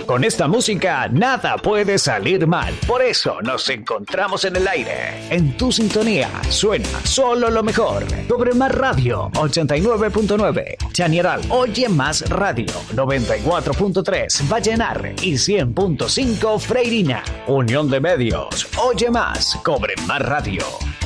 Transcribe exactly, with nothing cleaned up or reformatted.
Con esta música nada puede salir mal. Por eso nos encontramos en el aire. En tu sintonía suena solo lo mejor. Cobre Más Radio ochenta y nueve punto nueve. Chañaral Oye Más Radio noventa y cuatro punto tres. Vallenar y cien punto cinco Freirina. Unión de Medios. Oye Más. Cobre Más Radio.